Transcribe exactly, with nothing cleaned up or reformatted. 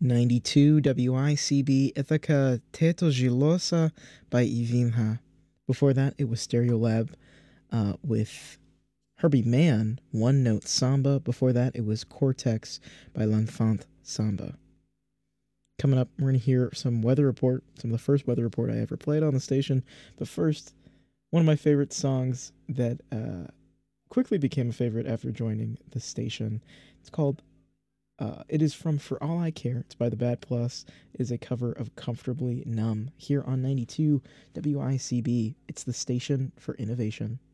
ninety-two W I C B Ithaca Teto Gilosa by Ivinha. Before that, it was Stereolab uh, with Herbie Mann, One Note Samba. Before that, it was Cortex by L'Enfant Samba. Coming up, we're going to hear some weather report, some of the first weather report I ever played on the station. But first, one of my favorite songs that uh, quickly became a favorite after joining the station. It's called, uh, it is from For All I Care. It's by The Bad Plus. It is a cover of Comfortably Numb here on ninety-two W I C B. It's the station for innovation.